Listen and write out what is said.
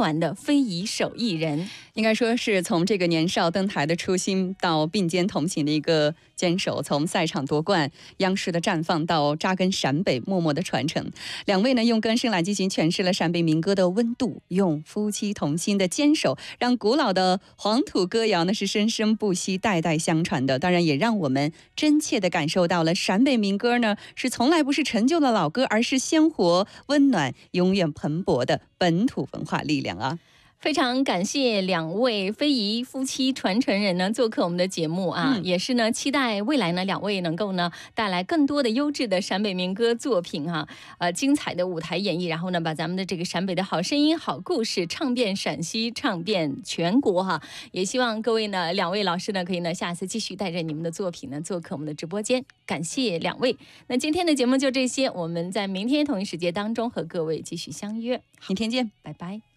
暖的非遗手艺人。 应该说是从这个年少登台的初心到并肩同行的一个坚守，从赛场夺冠、央视的绽放到扎根陕北默默的传承。两位呢用歌声来进行诠释了陕北民歌的温度，用夫妻同心的坚守，让古老的黄土歌谣呢是生生不息、代代相传的。当然也让我们真切地感受到了陕北民歌呢是从来不是陈旧的老歌，而是鲜活、温暖、永远蓬勃的本土文化力量啊。 非常感谢两位非遗夫妻传承人呢做客我们的节目啊，也是呢期待未来呢两位能够呢带来更多的优质的陕北民歌作品啊，精彩的舞台演绎，然后呢把咱们的这个陕北的好声音、好故事唱遍陕西，唱遍全国哈。也希望各位呢两位老师呢可以呢下次继续带着你们的作品呢做客我们的直播间，感谢两位。那今天的节目就这些，我们在明天同一时间当中和各位继续相约， 明天见， 拜拜。